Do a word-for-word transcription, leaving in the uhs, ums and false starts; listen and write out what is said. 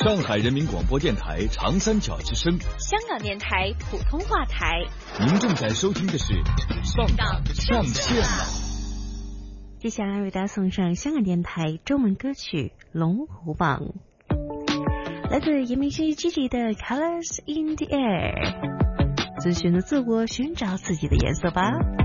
上海人民广播电台长三角之声， 香港电台普通话台。 您正在收听的是上港上线了。 接下来为大家送上香港电台中文歌曲《龙虎榜》，来自严明熙 Gigi 的《Colors in the Air》，遵循着自我寻找自己的颜色吧。